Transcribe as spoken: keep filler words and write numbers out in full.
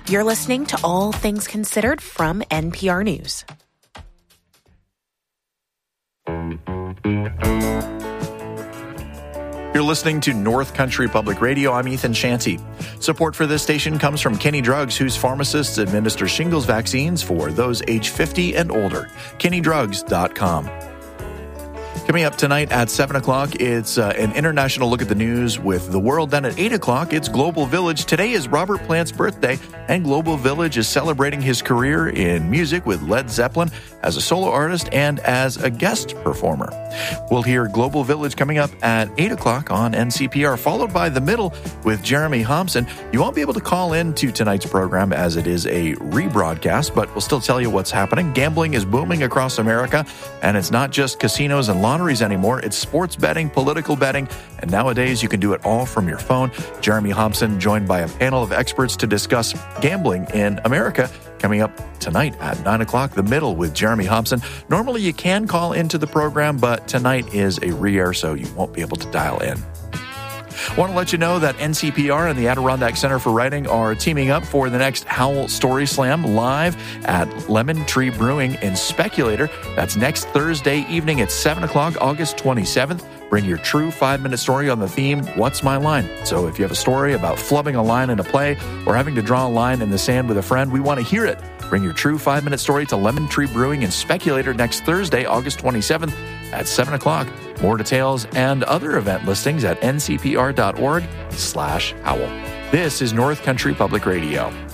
You're listening to All Things Considered from N P R News. You're listening to North Country Public Radio. I'm Ethan Shanty. Support for this station comes from Kenny Drugs, whose pharmacists administer shingles vaccines for those age fifty and older. kenny drugs dot com. Coming up tonight at seven o'clock, it's uh, an international look at the news with the world. Then at eight o'clock, it's Global Village. Today is Robert Plant's birthday, and Global Village is celebrating his career in music with Led Zeppelin as a solo artist and as a guest performer. We'll hear Global Village coming up at eight o'clock on N C P R, followed by The Middle with Jeremy Thompson. You won't be able to call in to tonight's program as it is a rebroadcast, but we'll still tell you what's happening. Gambling is booming across America, and it's not just casinos and lotteries anymore. It's sports betting, political betting, and nowadays you can do it all from your phone. Jeremy Thompson joined by a panel of experts to discuss gambling in America. Coming up tonight at nine o'clock, The Middle with Jeremy Thompson. Normally you can call into the program, but tonight is a re-air, so you won't be able to dial in. I want to let you know that N C P R and the Adirondack Center for Writing are teaming up for the next Howl Story Slam live at Lemon Tree Brewing in Speculator. That's next Thursday evening at seven o'clock, August twenty-seventh. Bring your true five-minute story on the theme, What's My Line? So if you have a story about flubbing a line in a play or having to draw a line in the sand with a friend, we want to hear it. Bring your true five-minute story to Lemon Tree Brewing in Speculator next Thursday, August twenty-seventh at seven o'clock. More details and other event listings at ncpr.org slash howl. This is North Country Public Radio.